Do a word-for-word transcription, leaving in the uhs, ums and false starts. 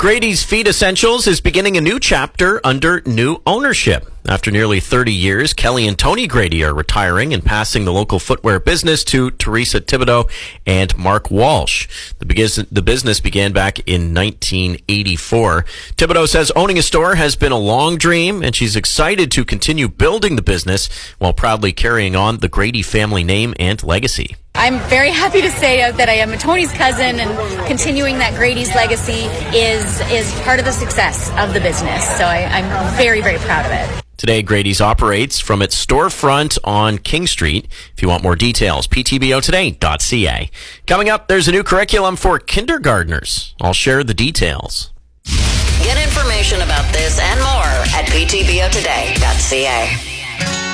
Grady's Feed Essentials is beginning a new chapter under new ownership. After nearly thirty years, Kelly and Tony Grady are retiring and passing the local footwear business to Teresa Thibodeau and Mark Walsh. The, begis- the business began back in nineteen eighty-four. Thibodeau says owning a store has been a long dream, and she's excited to continue building the business while proudly carrying on the Grady family name and legacy. I'm very happy to say that I am a Tony's cousin, and continuing that Grady's legacy is is part of the success of the business. So I, I'm very, very proud of it. Today, Grady's operates from its storefront on King Street. If you want more details, p t b o today dot c a. Coming up, there's a new curriculum for kindergartners. I'll share the details. Get information about this and more at p t b o today dot c a.